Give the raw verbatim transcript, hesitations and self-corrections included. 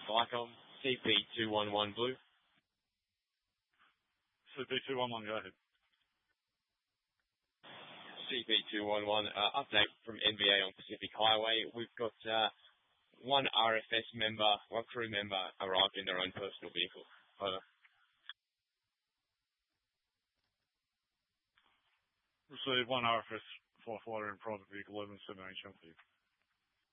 Vicom, C P two one one Blue. C P two one one, go ahead. C P two one one, uh, update from N V A on Pacific Highway. We've got uh, one R F S member, one crew member arrived in their own personal vehicle. Over. Received one R F S firefighter in private vehicle, eleven seventeen Chelmsford.